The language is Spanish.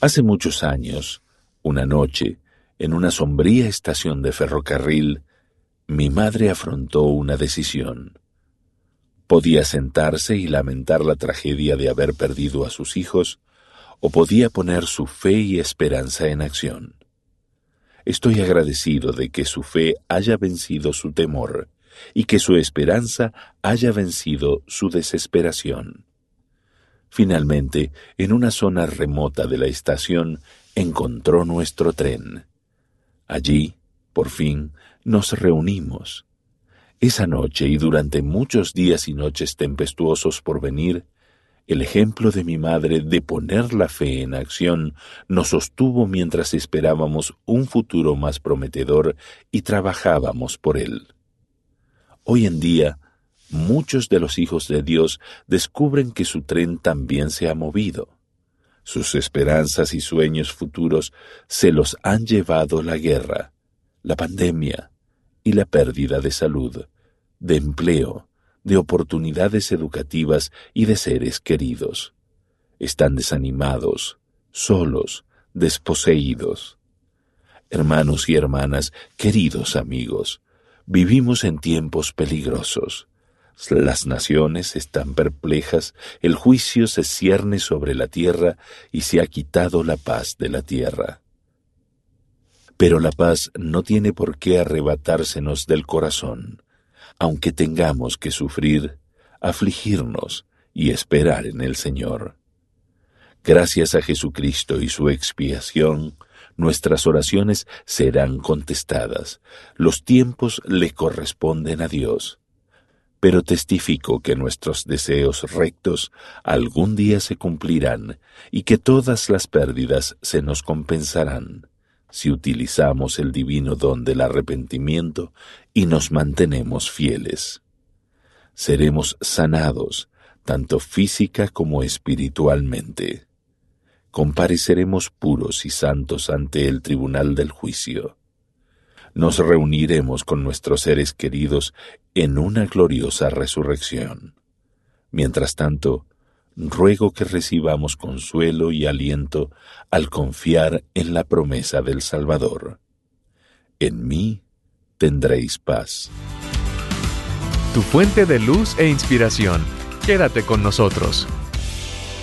Hace muchos años, una noche, en una sombría estación de ferrocarril, mi madre afrontó una decisión. Podía sentarse y lamentar la tragedia de haber perdido a sus hijos, o podía poner su fe y esperanza en acción. Estoy agradecido de que su fe haya vencido su temor y que su esperanza haya vencido su desesperación. Finalmente, en una zona remota de la estación, encontró nuestro tren. Allí, por fin, nos reunimos. Esa noche y durante muchos días y noches tempestuosos por venir, el ejemplo de mi madre de poner la fe en acción nos sostuvo mientras esperábamos un futuro más prometedor y trabajábamos por él. Hoy en día, muchos de los hijos de Dios descubren que su tren también se ha movido. Sus esperanzas y sueños futuros se los han llevado la guerra, la pandemia y la pérdida de salud, de empleo, de oportunidades educativas y de seres queridos. Están desanimados, solos, desposeídos. Hermanos y hermanas, queridos amigos, vivimos en tiempos peligrosos. Las naciones están perplejas, el juicio se cierne sobre la tierra y se ha quitado la paz de la tierra. Pero la paz no tiene por qué arrebatársenos del corazón, aunque tengamos que sufrir, afligirnos y esperar en el Señor. Gracias a Jesucristo y su expiación, nuestras oraciones serán contestadas. Los tiempos le corresponden a Dios. Pero testifico que nuestros deseos rectos algún día se cumplirán y que todas las pérdidas se nos compensarán si utilizamos el divino don del arrepentimiento y nos mantenemos fieles. Seremos sanados, tanto física como espiritualmente. Compareceremos puros y santos ante el tribunal del juicio. Nos reuniremos con nuestros seres queridos en una gloriosa resurrección. Mientras tanto, ruego que recibamos consuelo y aliento al confiar en la promesa del Salvador. En mí tendréis paz. Tu fuente de luz e inspiración. Quédate con nosotros.